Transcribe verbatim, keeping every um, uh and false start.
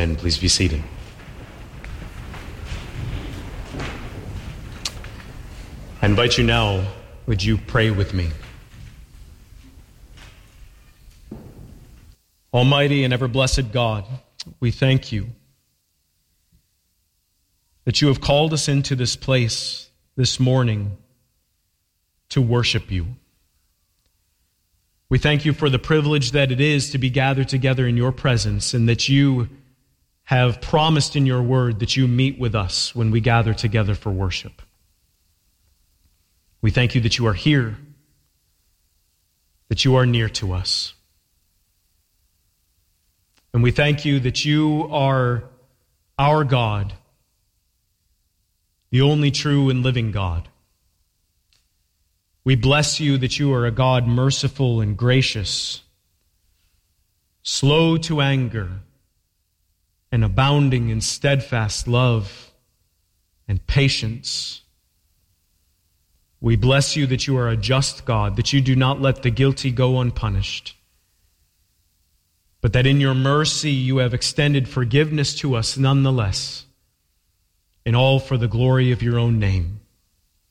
stand, please be seated. I invite you now, would you pray with me? Almighty and ever-blessed God, we thank you that you have called us into this place this morning to worship you. We thank you for the privilege that it is to be gathered together in your presence, and that you have promised in your word that you meet with us when we gather together for worship. We thank you that you are here, that you are near to us. And we thank you that you are our God, the only true and living God. We bless you that you are a God merciful and gracious, slow to anger, and abounding in steadfast love and patience. We bless you that you are a just God, that you do not let the guilty go unpunished, but that in your mercy you have extended forgiveness to us nonetheless, and all for the glory of your own name.